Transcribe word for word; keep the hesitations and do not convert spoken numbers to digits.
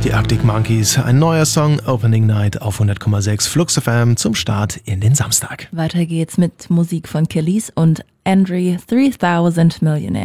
Die Arctic Monkeys, ein neuer Song, Opening Night auf hundert Komma sechs Flux F M zum Start in den Samstag. Weiter geht's mit Musik von Kelis und Andre dreitausend Millionaire.